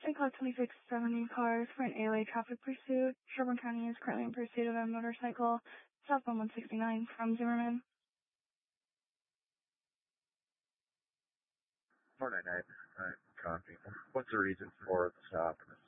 10 o'clock 2670 cars for an AOA traffic pursuit. Sherburne County is currently in pursuit of a motorcycle southbound 169 from Zimmerman. 499, copy. What's the reason for the stop?